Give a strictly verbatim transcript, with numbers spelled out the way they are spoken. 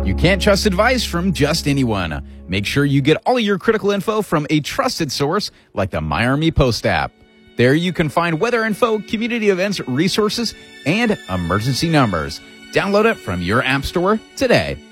You can't trust advice from just anyone. Make sure you get all your critical info from a trusted source like the My Army Post app. There you can find weather info, community events, resources, and emergency numbers. Download it from your app store today.